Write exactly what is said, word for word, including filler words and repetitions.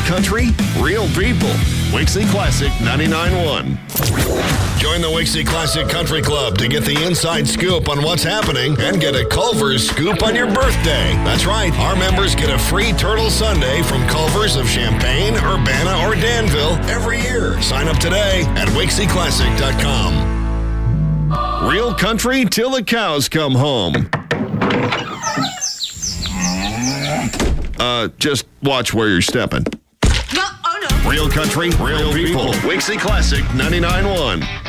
country, real people. Wixie Classic ninety-nine point one. Join the Wixie Classic Country Club to get the inside scoop on what's happening and get a Culver's scoop on your birthday. That's right. Our members get a free Turtle Sundae from Culver's of Champaign, Urbana, or Danville every year. Sign up today at Wixie Classic dot com. Real country till the cows come home. Uh, just watch where you're stepping. No, oh no. Real country, real people. Wixie Classic ninety-nine point one.